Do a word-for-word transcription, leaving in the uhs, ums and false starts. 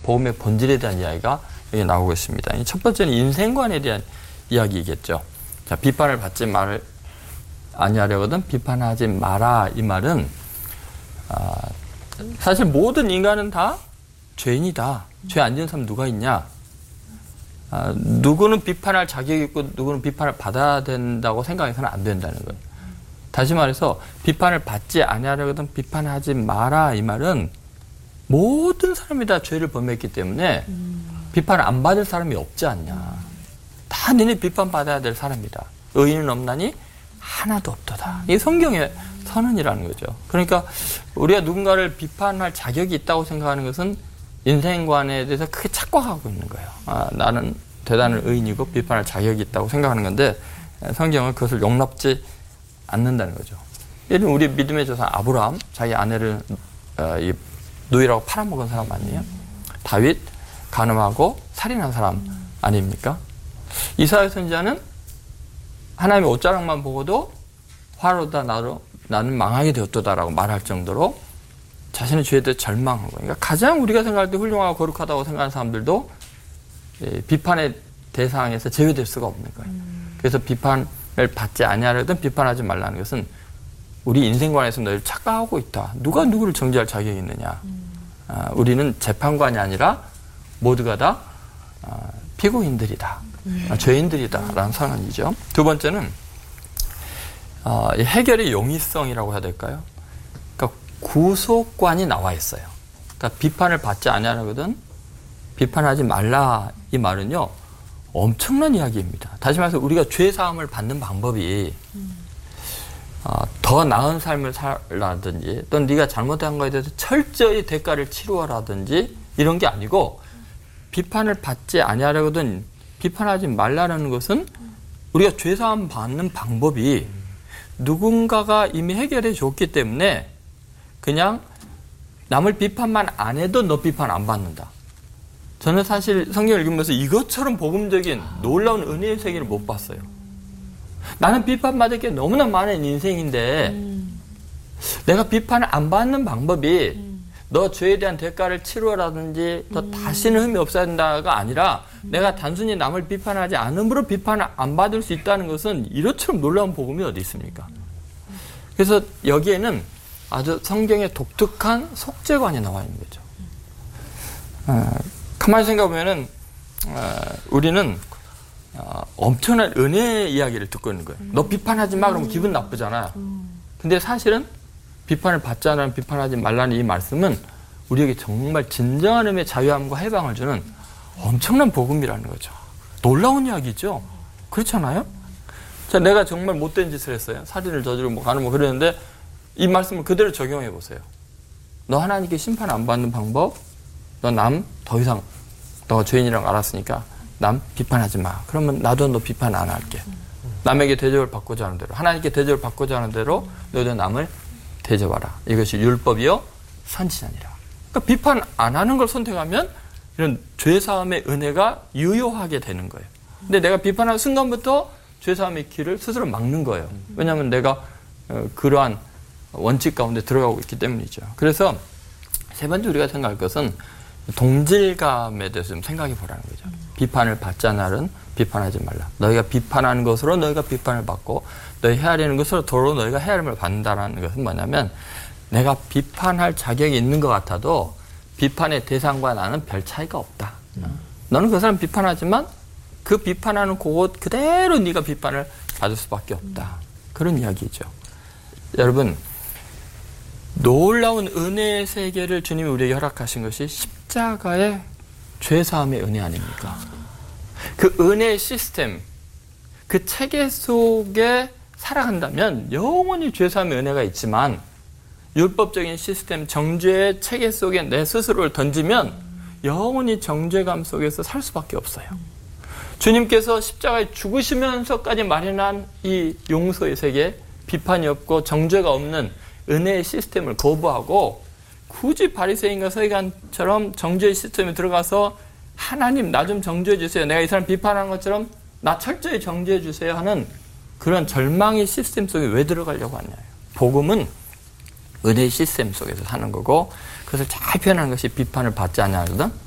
복음의 본질에 대한 이야기가 여기 나오고 있습니다. 첫 번째는 인생관에 대한 이야기겠죠. 자, 비판을 받지 말 아니하려거든 비판하지 마라. 이 말은 아, 사실 모든 인간은 다 죄인이다. 죄 안 지은 사람 누가 있냐? 아, 누구는 비판할 자격이 있고 누구는 비판을 받아야 된다고 생각해서는 안 된다는 거예요. 다시 말해서 비판을 받지 아니하려거든 비판하지 마라. 이 말은 모든 사람이 다 죄를 범했기 때문에 음. 비판을 안 받을 사람이 없지 않냐. 다 너네 비판받아야 될 사람이다. 의인은 없나니 하나도 없도다. 이게 성경의 선언이라는 거죠. 그러니까 우리가 누군가를 비판할 자격이 있다고 생각하는 것은 인생관에 대해서 크게 착각하고 있는 거예요. 아, 나는 대단한 의인이고 비판할 자격이 있다고 생각하는 건데 성경은 그것을 용납지 않는다는 거죠. 예를 들면 우리 믿음의 조상 아브라함, 자기 아내를 어, 이 노예라고 팔아먹은 사람 아니에요? 다윗, 간음하고 살인한 사람 아닙니까? 이사야 선지자는 하나님의 옷자락만 보고도 화로다 나로 나는 망하게 되었도다라고 말할 정도로 자신의 죄에 대해 절망한 거예요. 그러니까 가장 우리가 생각할 때 훌륭하고 거룩하다고 생각하는 사람들도 비판의 대상에서 제외될 수가 없는 거예요. 음. 그래서 비판을 받지 아니하려든 비판하지 말라는 것은 우리 인생관에서 너희를 착각하고 있다. 누가 누구를 정죄할 자격이 있느냐. 음. 아, 우리는 재판관이 아니라 모두가 다 아, 피고인들이다. 음. 아, 죄인들이다라는 선언이죠. 두 번째는 아, 해결의 용이성이라고 해야 될까요? 그러니까 구속관이 나와 있어요. 그러니까 비판을 받지 아니하거든 비판하지 말라. 이 말은요 엄청난 이야기입니다. 다시 말해서 우리가 죄 사함을 받는 방법이 음. 어, 더 나은 삶을 살라든지 또는 네가 잘못한 거에 대해서 철저히 대가를 치루어라든지 이런 게 아니고 비판을 받지 아니하려거든 비판하지 말라는 것은 우리가 죄 사함 받는 방법이 누군가가 이미 해결해 줬기 때문에 그냥 남을 비판만 안 해도 너 비판 안 받는다. 저는 사실 성경을 읽으면서 이것처럼 복음적인 놀라운 은혜의 세계를 못 봤어요. 나는 비판받을 게 너무나 많은 인생인데 음. 내가 비판을 안 받는 방법이 음. 너 죄에 대한 대가를 치루어라든지 너 음. 다시는 흠이 없어야 된다가 아니라 음. 내가 단순히 남을 비판하지 않음으로 비판을 안 받을 수 있다는 것은 이것처럼 놀라운 복음이 어디 있습니까? 그래서 여기에는 아주 성경의 독특한 속죄관이 나와 있는 거죠. 어, 가만히 생각해보면은 어, 우리는 어, 엄청난 은혜의 이야기를 듣고 있는 거예요. 음. 너 비판하지 마 그러면 음. 기분 나쁘잖아. 음. 근데 사실은 비판을 받지 않으면 비판하지 말라는 이 말씀은 우리에게 정말 진정한 의미의 자유함과 해방을 주는 엄청난 복음이라는 거죠. 놀라운 이야기죠. 그렇잖아요? 자, 내가 정말 못된 짓을 했어요. 살인을 저지르고 뭐 가는 뭐 그러는데 이 말씀을 그대로 적용해 보세요. 너 하나님께 심판 안 받는 방법, 너 남 더 이상 너가 죄인이라고 알았으니까 남 비판하지 마. 그러면 나도 너 비판 안 할게. 남에게 대접을 받고자 하는 대로, 하나님께 대접을 받고자 하는 대로 너도 남을 대접하라. 이것이 율법이요 선지자니라. 그러니까 비판 안 하는 걸 선택하면 이런 죄사함의 은혜가 유효하게 되는 거예요. 근데 내가 비판하는 순간부터 죄사함의 길을 스스로 막는 거예요. 왜냐하면 내가 그러한 원칙 가운데 들어가고 있기 때문이죠. 그래서 세 번째 우리가 생각할 것은 동질감에 대해서 좀 생각해 보라는 거죠. 음. 비판을 받지 않으면 비판하지 말라. 너희가 비판하는 것으로 너희가 비판을 받고 너희 헤아리는 것으로 도로 너희가 헤아림을 받는다는 것은 뭐냐면 내가 비판할 자격이 있는 것 같아도 비판의 대상과 나는 별 차이가 없다. 음. 너는 그 사람 비판하지만 그 비판하는 그곳 그대로 네가 비판을 받을 수밖에 없다. 음. 그런 이야기죠. 여러분 놀라운 은혜의 세계를 주님이 우리에게 허락하신 것이 십자가의 죄사함의 은혜 아닙니까? 그 은혜의 시스템, 그 체계 속에 살아간다면 영원히 죄사함의 은혜가 있지만 율법적인 시스템, 정죄의 체계 속에 내 스스로를 던지면 영원히 정죄감 속에서 살 수밖에 없어요. 주님께서 십자가에 죽으시면서까지 마련한 이 용서의 세계, 비판이 없고 정죄가 없는 은혜의 시스템을 거부하고 굳이 바리새인과 서기관처럼 정죄의 시스템에 들어가서 하나님 나 좀 정죄해 주세요. 내가 이 사람 비판하는 것처럼 나 철저히 정죄해 주세요 하는 그런 절망의 시스템 속에 왜 들어가려고 하냐요. 복음은 은혜의 시스템 속에서 사는 거고 그것을 잘 표현하는 것이 비판을 받지 않냐거든